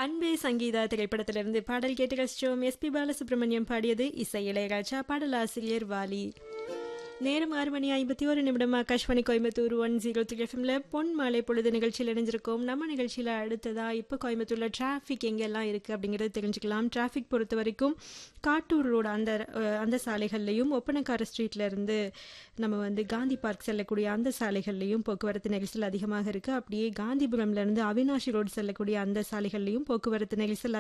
அன்பே சங்கீதா திரைப்படத்திலிருந்து பாடல் கேட்டு ரசிச்சோம். எஸ்பி பாலசுப்ரமணியம் பாடியது, இசை இளையராஜா, பாடலாசிரியர் வாலி. நேரம் 6:51 ஆகாஷ்வாணி கோயம்புத்தூர் 103 எஃப்எம்ல பொன் மாலை பொழுது நிகழ்ச்சியில் இணைஞ்சிருக்கோம். நம்ம நிகழ்ச்சியில் அடுத்ததா இப்போ கோயம்புத்தூர்ல டிராஃபிக் எங்கெல்லாம் இருக்குது அப்படிங்கிறத தெரிஞ்சுக்கலாம். டிராஃபிக் பொறுத்த வரைக்கும் காட்டூர் ரோடு அந்த சாலைகள்லையும், ஒப்பனக்கார ஸ்ட்ரீட்ல இருந்து நம்ம காந்தி பார்க் செல்லக்கூடிய அந்த சாலைகள்லையும் போக்குவரத்து நெரிசல் அதிகமாக இருக்குது. அப்படியே காந்திபுரம்ல இருந்து அவினாஷி ரோடு செல்லக்கூடிய அந்த சாலைகள்லையும் போக்குவரத்து நெரிசல்